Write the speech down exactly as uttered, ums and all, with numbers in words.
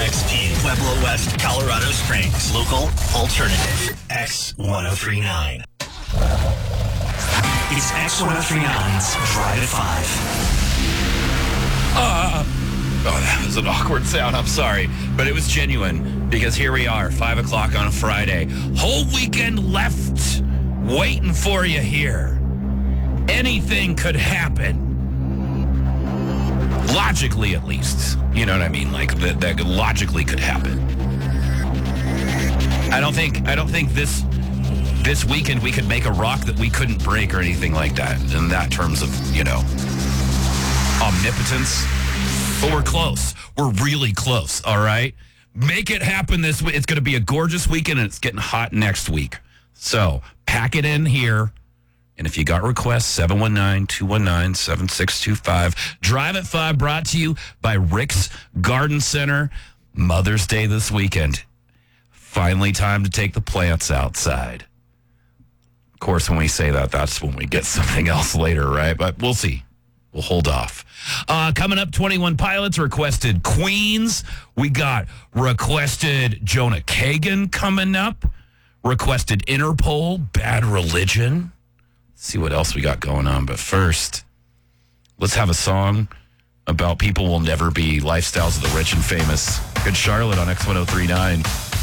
X P, Pueblo West, Colorado Springs. Local alternative. X ten thirty-nine. It's X ten thirty-nine's Drive at five. Uh, oh, that was an awkward sound. I'm sorry. But it was genuine because here we are, five o'clock on a Friday. Whole weekend left waiting for you here. Anything could happen. Logically, at least. You know what I mean? Like, that, that logically could happen. I don't think, I don't think this... This weekend, we could make a rock that we couldn't break or anything like that in that terms of, you know, omnipotence. But we're close. We're really close, all right? Make it happen this week. It's going to be a gorgeous weekend, and it's getting hot next week. So pack it in here. And if you got requests, seven one nine, two one nine, seven six two five. Drive at five brought to you by Rick's Garden Center. Mother's Day this weekend. Finally time to take the plants outside. Of course, when we say that, that's when we get something else later, right? But we'll see. We'll hold off. Uh, coming up, twenty-one Pilots requested Queens. We got requested Jonah Kagan coming up. Requested Interpol, Bad Religion. Let's see what else we got going on. But first, let's have a song about people will never be lifestyles of the rich and famous. Good Charlotte on X ten thirty-nine.